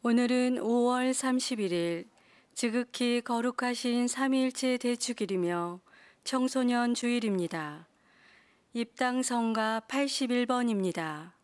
오늘은 5월 31일 지극히 거룩하신 삼위일체 대축일이며 청소년 주일입니다. 입당 성가 81번입니다.